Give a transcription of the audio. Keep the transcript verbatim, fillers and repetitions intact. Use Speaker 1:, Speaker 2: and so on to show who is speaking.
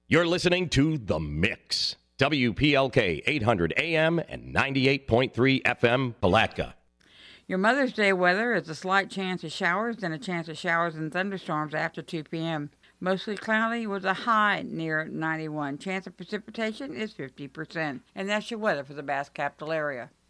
Speaker 1: You're listening to The Mix. W P L K eight hundred A M and ninety-eight point three F M, Palatka.
Speaker 2: Your Mother's Day weather is a slight chance of showers and a chance of showers and thunderstorms after two p.m. Mostly cloudy with a high near ninety-one. Chance of precipitation is fifty percent. And that's your weather for the Bass Capital area.